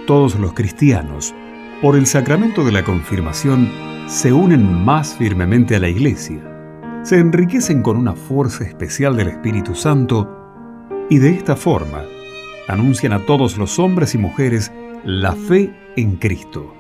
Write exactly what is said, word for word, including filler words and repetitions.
todos los cristianos, por el sacramento de la confirmación, se unen más firmemente a la Iglesia, se enriquecen con una fuerza especial del Espíritu Santo y de esta forma anuncian a todos los hombres y mujeres la fe en Cristo.